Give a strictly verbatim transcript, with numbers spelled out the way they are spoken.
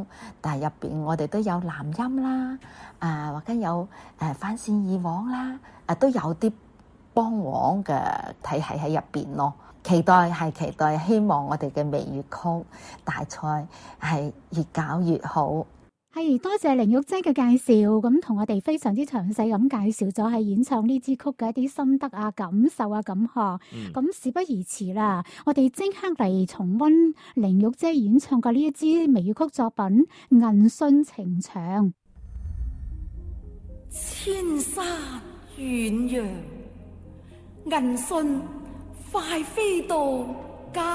但係入邊我哋都有男音啦，啊或者有誒翻線耳簧啦，啊都有啲幫簧嘅體系喺入邊咯。期待係期待，希望我哋嘅微粵曲大賽係越搞越好。 係，多謝凌玉姐嘅介紹，咁同我哋非常之詳細咁介紹咗係演唱呢支曲嘅一啲心得啊、感受啊咁嗬。咁、嗯、事不宜遲啦，我哋即刻嚟重溫凌玉姐演唱嘅呢一支微粵曲作品《銀信情長》。 千山遠揚，銀信快飛到。